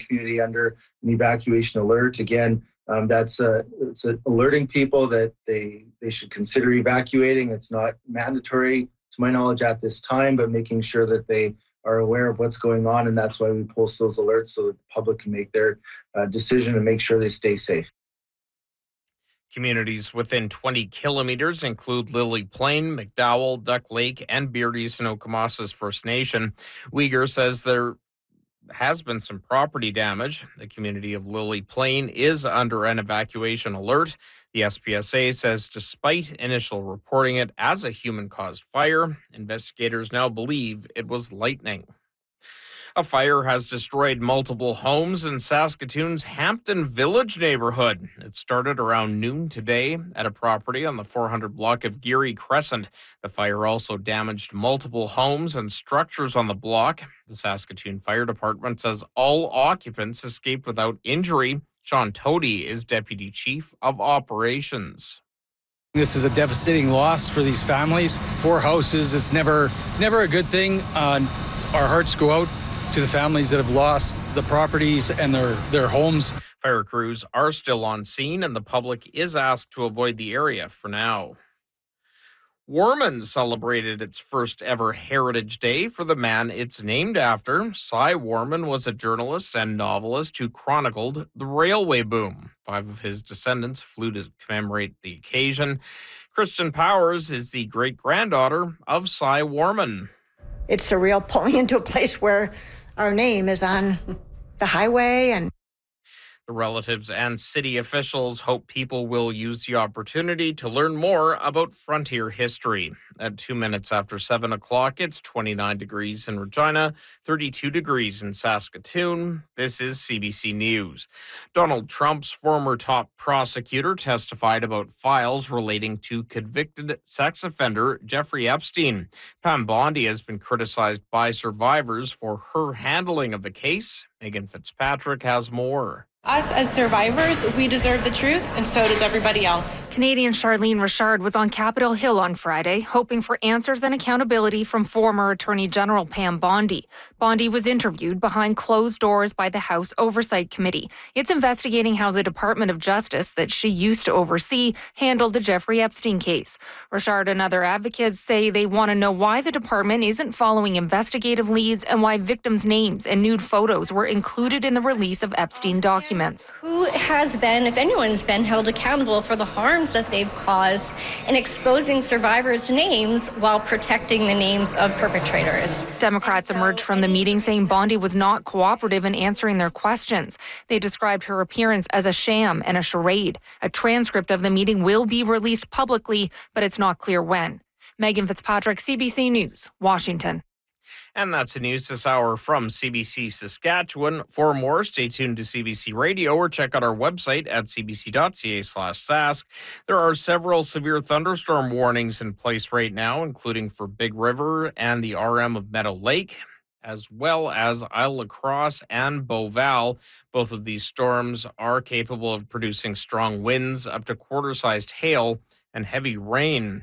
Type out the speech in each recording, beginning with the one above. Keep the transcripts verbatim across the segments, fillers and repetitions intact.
community under an evacuation alert. Again, um, that's uh, it's uh, alerting people that they they should consider evacuating. It's not mandatory, to my knowledge, at this time, but making sure that they are aware of what's going on, and that's why we post those alerts so that the public can make their uh, decision and make sure they stay safe. Communities within twenty kilometers include Lily Plain, McDowell, Duck Lake, and Beardy's and Okamasas First Nation. Uyghur says there has been some property damage. The community of Lily Plain is under an evacuation alert. The S P S A says despite initial reporting it as a human-caused fire, investigators now believe it was lightning. A fire has destroyed multiple homes in Saskatoon's Hampton Village neighborhood. It started around noon today at a property on the four hundred block of Geary Crescent. The fire also damaged multiple homes and structures on the block. The Saskatoon Fire Department says all occupants escaped without injury. Sean Tody is Deputy Chief of Operations. This is a devastating loss for these families. Four houses, it's never, never a good thing. Uh, our hearts go out to the families that have lost the properties and their, their homes. Fire crews are still on scene and the public is asked to avoid the area for now. Warman celebrated its first ever Heritage Day for the man it's named after. Cy Warman was a journalist and novelist who chronicled the railway boom. Five of his descendants flew to commemorate the occasion. Kristen Powers is the great-granddaughter of Cy Warman. It's surreal pulling into a place where our name is on the highway. And the relatives and city officials hope people will use the opportunity to learn more about frontier history. At two minutes after seven o'clock, it's twenty-nine degrees in Regina, thirty-two degrees in Saskatoon. This is C B C News. Donald Trump's former top prosecutor testified about files relating to convicted sex offender Jeffrey Epstein. Pam Bondi has been criticized by survivors for her handling of the case. Megan Fitzpatrick has more. Us as survivors, we deserve the truth, and so does everybody else. Canadian Charlene Richard was on Capitol Hill on Friday, hoping for answers and accountability from former Attorney General Pam Bondi. Bondi was interviewed behind closed doors by the House Oversight Committee. It's investigating how the Department of Justice that she used to oversee handled the Jeffrey Epstein case. Richard and other advocates say they want to know why the department isn't following investigative leads and why victims' names and nude photos were included in the release of Epstein documents. Who has been, if anyone's been, held accountable for the harms that they've caused in exposing survivors' names while protecting the names of perpetrators? Democrats so, emerged from the meeting saying Bondi was not cooperative in answering their questions. They described her appearance as a sham and a charade. A transcript of the meeting will be released publicly, but it's not clear when. Megan Fitzpatrick, C B C News, Washington. And that's the news this hour from C B C Saskatchewan. For more, stay tuned to C B C Radio or check out our website at cbc.ca slash sask. There are several severe thunderstorm warnings in place right now, including for Big River and the R M of Meadow Lake, as well as Isle La Crosse and Beauval. Both of these storms are capable of producing strong winds, up to quarter-sized hail, and heavy rain.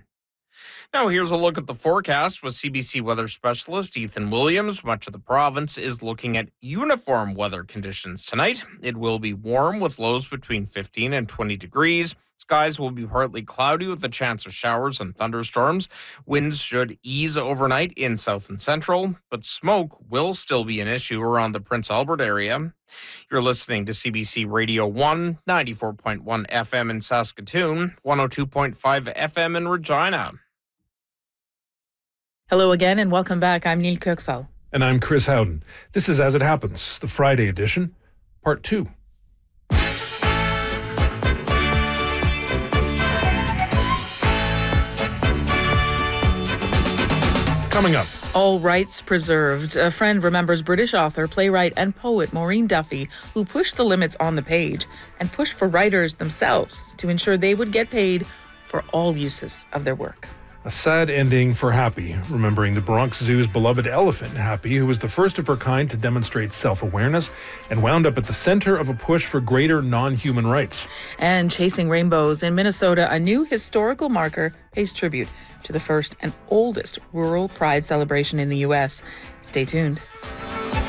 Now here's a look at the forecast with C B C weather specialist Ethan Williams. Much of the province is looking at uniform weather conditions tonight. It will be warm with lows between fifteen and twenty degrees. Skies will be partly cloudy with a chance of showers and thunderstorms. Winds should ease overnight in south and central, but smoke will still be an issue around the Prince Albert area. You're listening to C B C Radio one, ninety-four point one F M in Saskatoon, one oh two point five F M in Regina. Hello again and welcome back. I'm Neil Kirksall. And I'm Chris Howden. This is As It Happens, the Friday edition, part two. Coming up. All rights preserved. A friend remembers British author, playwright, and poet Maureen Duffy, who pushed the limits on the page and pushed for writers themselves to ensure they would get paid for all uses of their work. A sad ending for Happy, remembering the Bronx Zoo's beloved elephant, Happy, who was the first of her kind to demonstrate self-awareness and wound up at the center of a push for greater non-human rights. And Chasing Rainbows in Minnesota, a new historical marker pays tribute to the first and oldest rural pride celebration in the U S. Stay tuned.